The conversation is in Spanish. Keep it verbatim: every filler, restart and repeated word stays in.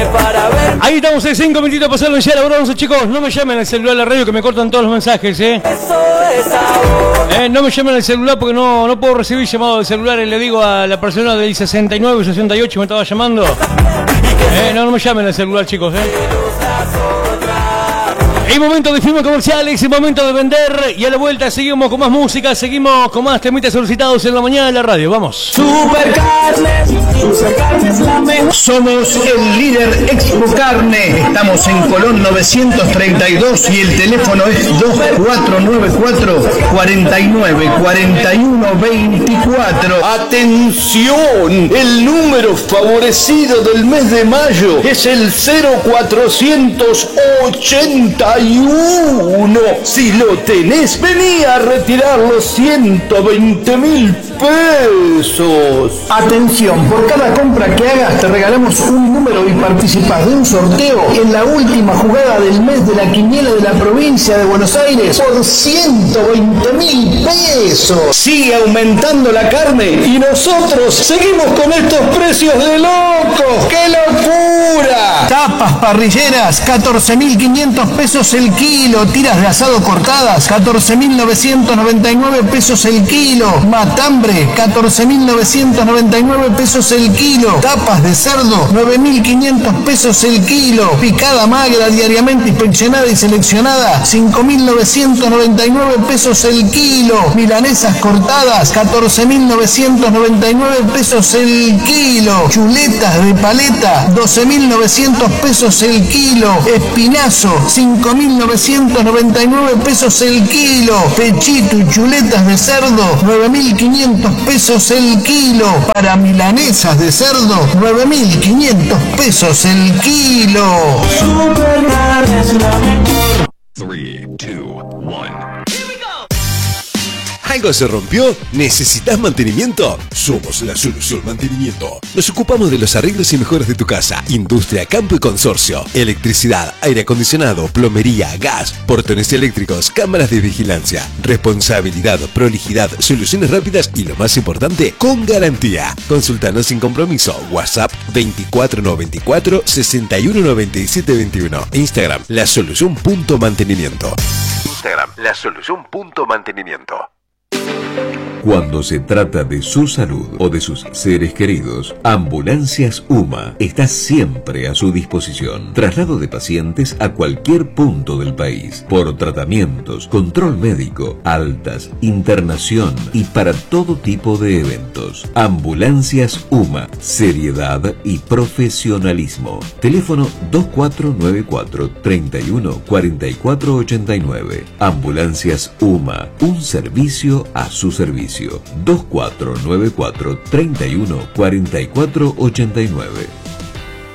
para ver. Ahí estamos en cinco minutitos para hacerlo ya la bronce, chicos. No me llamen al celular a la radio que me cortan todos los mensajes, eh. Eso es ahora. eh no me llamen al celular porque no, no puedo recibir llamado del celular. Y le digo a la persona del sesenta y nueve sesenta y ocho me estaba llamando. Eh, no, no me llamen al celular, chicos, eh. Es momento de firma comerciales, es momento de vender. Y a la vuelta seguimos con más música, seguimos con más temitas solicitados en la mañana de la radio. Vamos. Supercarnes, Supercarnes la mejor. Somos el líder Expo Carne. Estamos en Colón novecientos treinta y dos y el teléfono es dos cuatro nueve cuatro, cuatro nueve cuatro uno dos cuatro. Atención, el número favorecido del mes de mayo es el cero cuatrocientos ochenta y uno. Si lo tenés, vení a retirar los ciento veinte mil pesos. Atención, por cada compra que hagas te regalamos un número y participás de un sorteo en la última jugada del mes de la quiniela de la provincia de Buenos Aires por ciento veinte mil pesos. Sigue aumentando la carne y nosotros seguimos con estos precios de locos. ¡Qué locura! Tapas parrilleras, catorce mil quinientos pesos el kilo. Tiras de asado cortadas, catorce mil novecientos noventa y nueve pesos el kilo. Matambre, catorce mil novecientos noventa y nueve pesos el kilo. Tapas de cerdo, nueve mil quinientos pesos el kilo. Picada magra diariamente inspeccionada y seleccionada, cinco mil novecientos noventa y nueve pesos el kilo. Milanesas cortadas, catorce mil novecientos noventa y nueve pesos el kilo. Chuletas de paleta, doce mil novecientos pesos el kilo. Espinazo, cinco mil novecientos noventa y nueve pesos el kilo. Pechito y chuletas de cerdo, nueve mil quinientos pesos el kilo. Para milanesas de cerdo, nueve mil quinientos pesos el kilo. Supercarnes la mejor. tres, dos, uno. ¿Algo se rompió? ¿Necesitas mantenimiento? Somos la solución mantenimiento. Nos ocupamos de los arreglos y mejoras de tu casa. Industria, campo y consorcio. Electricidad, aire acondicionado, plomería, gas, portones eléctricos, cámaras de vigilancia. Responsabilidad, prolijidad, soluciones rápidas y lo más importante, con garantía. Consultanos sin compromiso. WhatsApp veinticuatro noventa y cuatro, sesenta y uno noventa y siete veintiuno. Instagram, la solución punto mantenimiento. Instagram, la solución punto mantenimiento. Cuando se trata de su salud o de sus seres queridos, Ambulancias UMA está siempre a su disposición. Traslado de pacientes a cualquier punto del país, por tratamientos, control médico, altas, internación y para todo tipo de eventos. Ambulancias UMA, seriedad y profesionalismo. Teléfono dos cuatro nueve cuatro, treinta y uno, cuarenta y cuatro ochenta y nueve. Ambulancias UMA, un servicio a su servicio. dos cuatro nueve cuatro, treinta y uno, cuarenta y cuatro ochenta y nueve.